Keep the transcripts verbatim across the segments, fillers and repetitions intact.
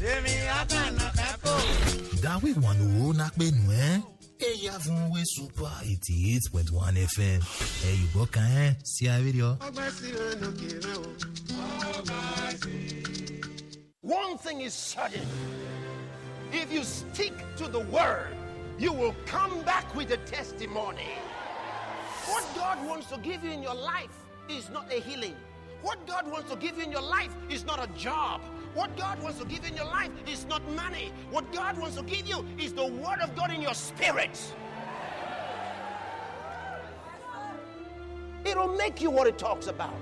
Dawe wanu nak benu eh? E yavon we super eighty-eight point one F M. E you go kan si a video. One thing is certain. If you stick to the word, you will come back with a testimony. What God wants to give you in your life is not a healing. What God wants to give you in your life is not a job. What God wants to give you in your life is not money. What God wants to give you is the word of God in your spirit. It'll make you what it talks about.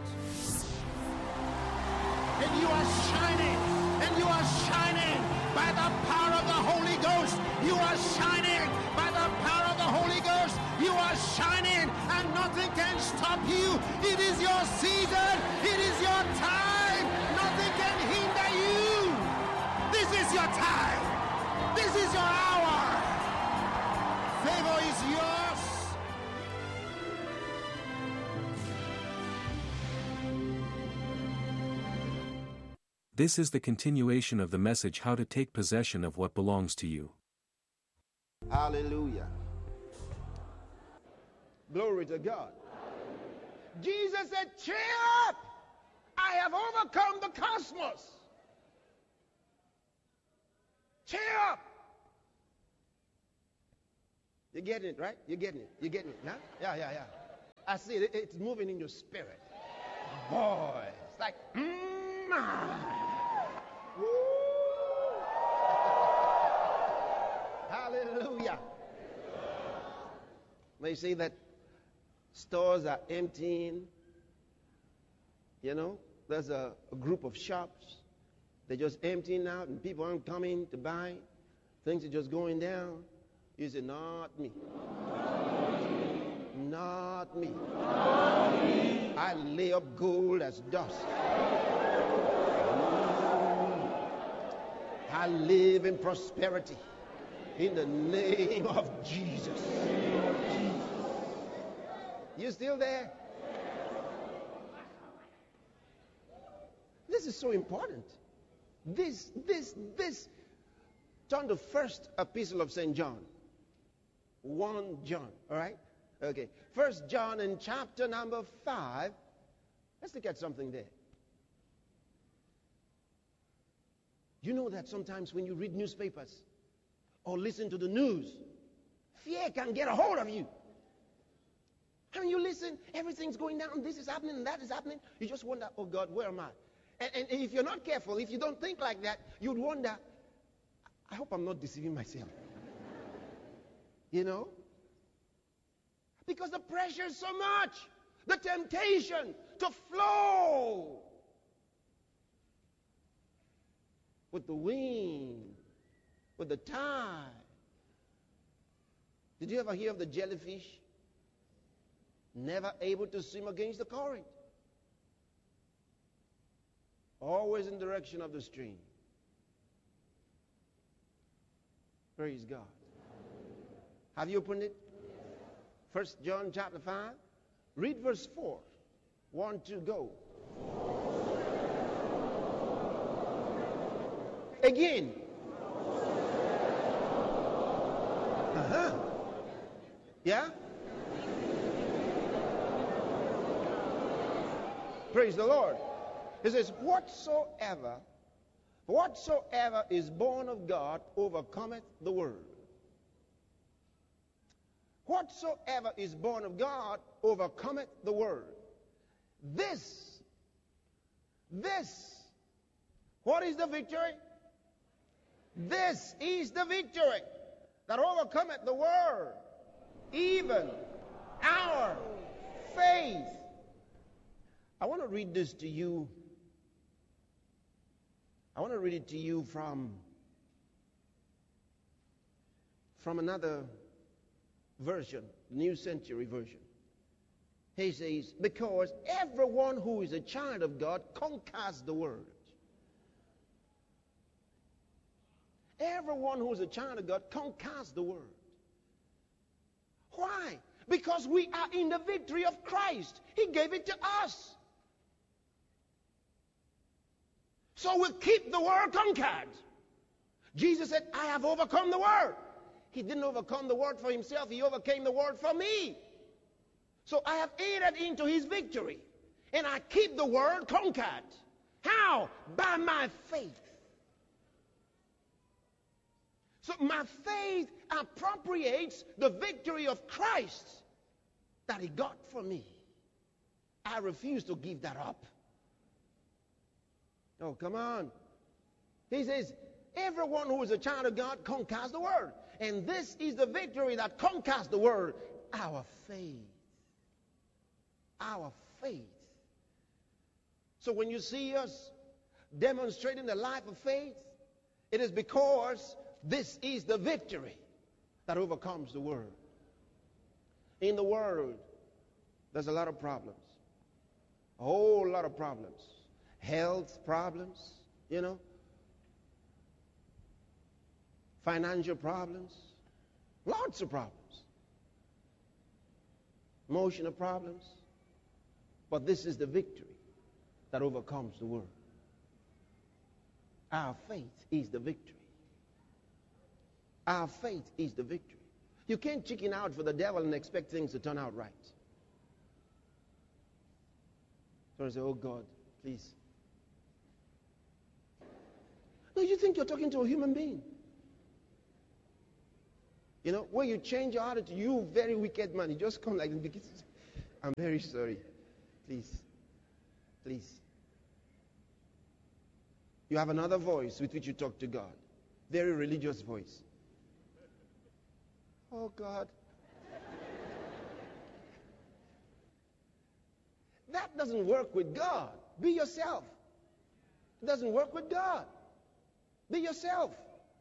And you are shining. And you are shining by the power of the Holy Ghost. You are shining by the power of the Holy Ghost. You are shining and nothing can stop you. It is your season. It is your time. Nothing can hinder you. This is your time. This is your hour. Favor is yours. This is the continuation of the message, how to take possession of what belongs to you. Hallelujah. Glory to God. Jesus said, cheer up. I have overcome the cosmos. Cheer up. You're getting it, right? You're getting it. You're getting it. Huh? Yeah, yeah, yeah. I see it. It's moving in your spirit. Boy, it's like, mm-hmm. Hallelujah. They say that stores are emptying. You know, there's a, a group of shops. They're just emptying out and people aren't coming to buy. Things are just going down. You say, not me. Not me. Not me. I lay up gold as dust. I live in prosperity in the name of Jesus. You still there? This is so important. This, this, this. Turn to first epistle of Saint John. First John, all right? Okay. First John in chapter number five. Let's look at something there. You know that sometimes when you read newspapers or listen to the news, fear can get a hold of you. And when you listen, everything's going down, this is happening and that is happening. You just wonder, oh God, where am I? And, and if you're not careful, if you don't think like that, you'd wonder, I hope I'm not deceiving myself. You know? Because the pressure is so much. The temptation to flow with the wind, with the tide. Did you ever hear of the jellyfish? Never able to swim against the current. Always in the direction of the stream. Praise God. Have you opened it? First John chapter five. Read verse four. One, two, go. Again. Uh-huh. Yeah? Praise the Lord. It says, whatsoever, whatsoever is born of God overcometh the world. Whatsoever is born of God overcometh the world. This, this, what is the victory? This is the victory that overcometh the world, even our faith. I want to read this to you. I want to read it to you from, from another version, New Century Version. He says, because everyone who is a child of God conquers the world. Everyone who is a child of God conquers the world. Why? Because we are in the victory of Christ. He gave it to us. So we'll keep the world conquered. Jesus said, I have overcome the world. He didn't overcome the world for himself. He overcame the world for me. So I have entered into his victory. And I keep the world conquered. How? By my faith. So my faith appropriates the victory of Christ that he got for me. I refuse to give that up. Oh, come on. He says, everyone who is a child of God conquers the world. And this is the victory that conquers the world. Our faith. Our faith. So when you see us demonstrating the life of faith, it is because this is the victory that overcomes the world. In the world, there's a lot of problems. A whole lot of problems. Health problems, you know. Financial problems. Lots of problems. Emotional problems. But this is the victory that overcomes the world. Our faith is the victory. Our faith is the victory. You can't chicken out for the devil and expect things to turn out right. So I say, oh God, please. No, you think you're talking to a human being. You know, when you change your attitude, you very wicked man, you just come like, I'm very sorry. Please. Please. You have another voice with which you talk to God. Very religious voice. Oh God. That doesn't work with God. Be yourself. It doesn't work with God. Be yourself.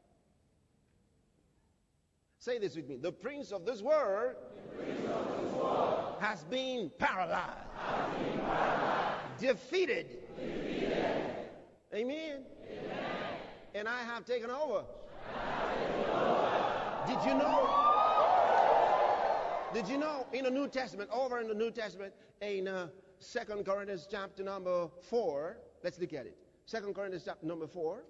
Say this with me. The prince of this world, prince of this world has been paralyzed. Has been paralyzed. Defeated. Defeated. Amen. Amen. And I have taken over. I have taken over. Did you know? Did you know in the New Testament, over in the New Testament, in uh, Second Corinthians chapter number four, let's look at it. Second Corinthians chapter number four.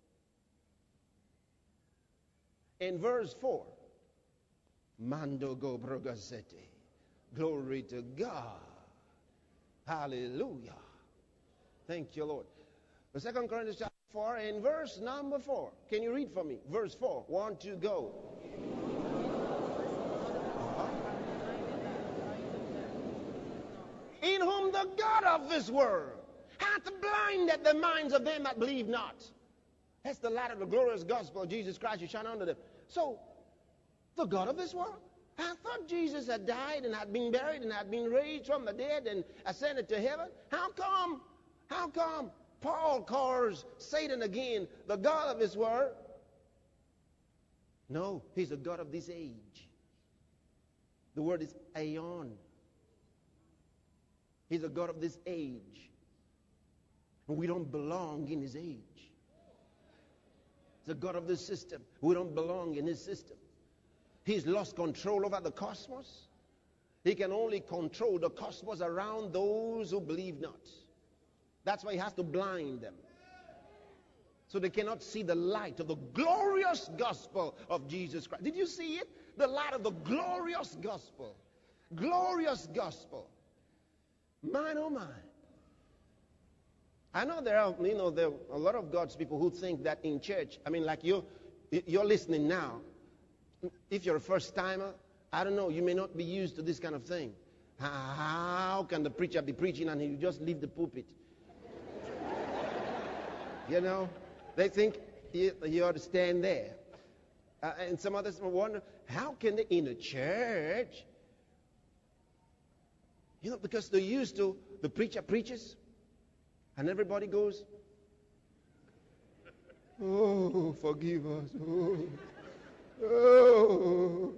In verse four, Mando go brogazete. Glory to God. Hallelujah. Thank you, Lord. The Second Corinthians chapter four, in verse number four. Can you read for me? Verse four. One, two, go. Uh-huh. In whom the God of this world hath blinded the minds of them that believe not. That's the light of the glorious gospel of Jesus Christ who shine unto them. So, the God of this world. I thought Jesus had died and had been buried and had been raised from the dead and ascended to heaven. How come? How come Paul calls Satan again the God of this world? No, he's the God of this age. The word is aeon. He's the God of this age. And we don't belong in his age. He's the God of this system. We don't belong in his system. He's lost control over the cosmos. He can only control the cosmos around those who believe not. That's why he has to blind them. So they cannot see the light of the glorious gospel of Jesus Christ. Did you see it? The light of the glorious gospel. Glorious gospel. Mine, oh mine. I know there are, you know, there are a lot of God's people who think that in church, I mean, like you, you're listening now. If you're a first timer, I don't know, you may not be used to this kind of thing. How can the preacher be preaching and he just leave the pulpit? You know, they think you, you ought to stand there. Uh, and some others wonder, how can they in a church? You know, because they're used to the preacher preaches and everybody goes, oh, forgive us. Oh. Oh.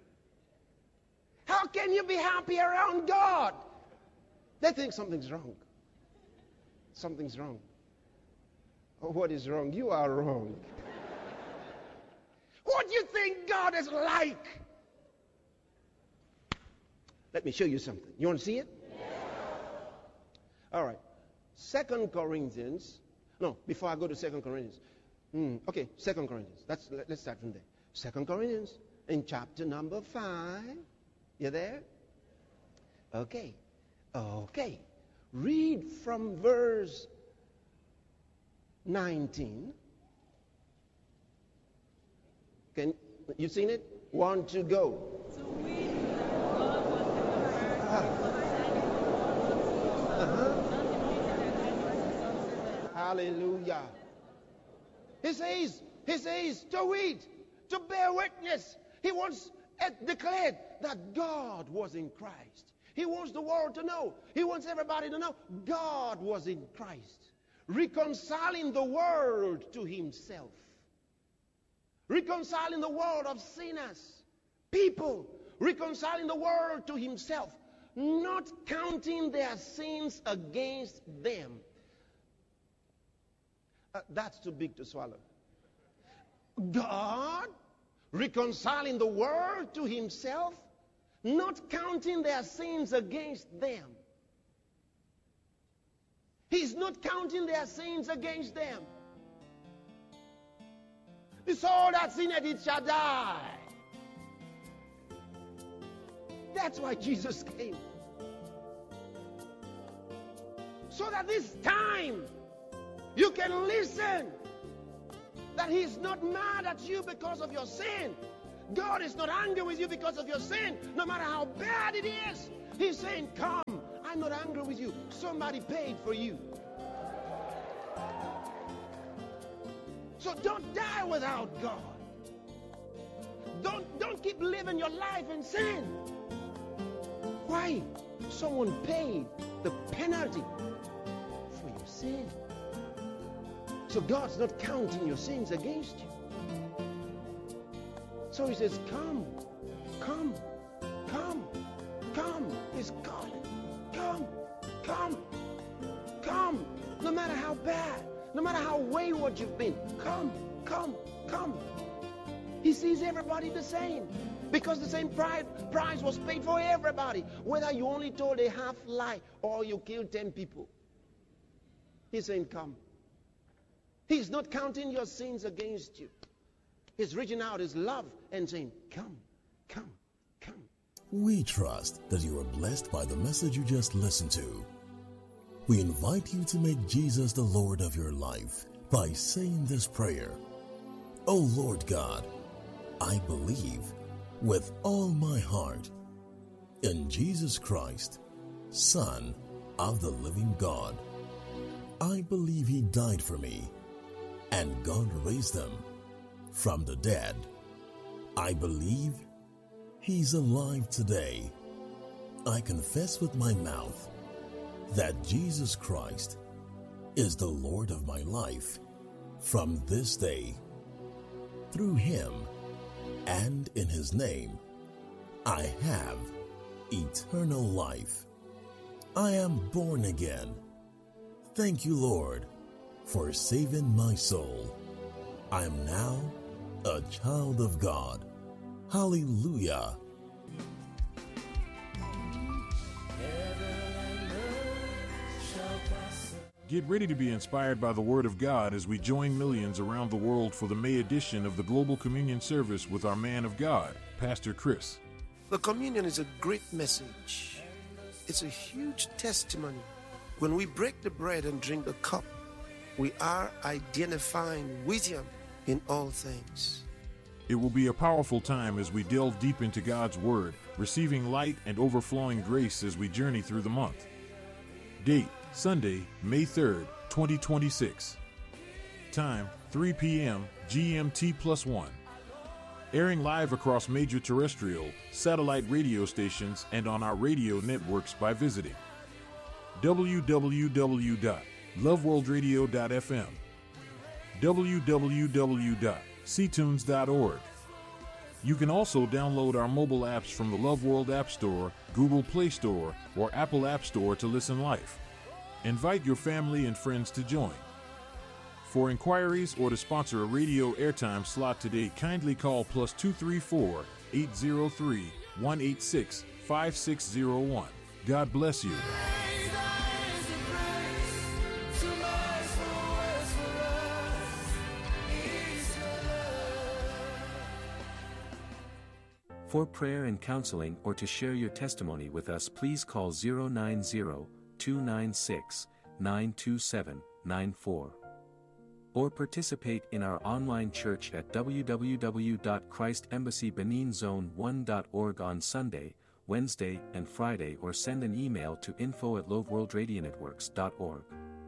How can you be happy around God? They think something's wrong. Something's wrong. Oh, what is wrong? You are wrong. What do you think God is like? Let me show you something. You want to see it? Yes. All right. Second Corinthians. No, before I go to Second Corinthians. Mm, okay, Second Corinthians. That's, let, let's start from there. Second Corinthians in chapter number five. You there? Okay. Okay. Read from verse nineteen. Can you seen it? One, two, go. So we that God was in the Uh-huh. Hallelujah. He says, he says to read, to bear witness. He wants it declared that God was in Christ. He wants the world to know. He wants everybody to know God was in Christ, reconciling the world to himself. Reconciling the world of sinners, people, reconciling the world to himself, not counting their sins against them. Uh, that's too big to swallow. God reconciling the world to himself, not counting their sins against them. He's not counting their sins against them. The soul that's in it, it shall die. That's why Jesus came. So that this time you can listen that he's not mad at you because of your sin. God is not angry with you because of your sin, no matter how bad it is. He's saying, come, I'm not angry with you. Somebody paid for you. So don't die without God. Don't, don't keep living your life in sin. Why? Someone paid the penalty for your sin. So God's not counting your sins against you. So he says, come, come, come, come. He's calling. Come, come, come. No matter how bad, no matter how wayward you've been, come, come, come. He sees everybody the same, because the same price, price was paid for everybody, whether you only told a half lie or you killed ten people. He's saying, come. He's not counting your sins against you. He's reaching out his love and saying, come, come, come. We trust that you are blessed by the message you just listened to. We invite you to make Jesus the Lord of your life by saying this prayer. Oh Lord God, I believe with all my heart in Jesus Christ, Son of the living God. I believe he died for me and God raised him from the dead. I believe he's alive today. I confess with my mouth that Jesus Christ is the Lord of my life from this day. Through him and in his name, I have eternal life. I am born again. Thank you, Lord, for saving my soul. I am now a child of God. Hallelujah. Get ready to be inspired by the Word of God as we join millions around the world for the May edition of the Global Communion Service with our man of God, Pastor Chris. The communion is a great message. It's a huge testimony. When we break the bread and drink the cup, we are identifying with him in all things. It will be a powerful time as we delve deep into God's Word, receiving light and overflowing grace as we journey through the month. Date, Sunday, May third, twenty twenty-six. Time, three p.m. G M T plus one. Airing live across major terrestrial, satellite radio stations and on our radio networks by visiting w w w dot love world radio dot f m, w w w dot c tunes dot org. You can also download our mobile apps from the Love World App Store, Google Play Store, or Apple App Store to listen live. Invite your family and friends to join. For inquiries or to sponsor a radio airtime slot today, kindly call plus two three four, eight zero three, one eight six, five six zero one. God bless you. For prayer and counseling or to share your testimony with us, please call zero nine zero, two nine six, nine two seven, nine four. Or participate in our online church at w w w dot christ embassy benin zone one dot org on Sunday, Wednesday, and Friday, or send an email to info at loveworldradionetworks dot org.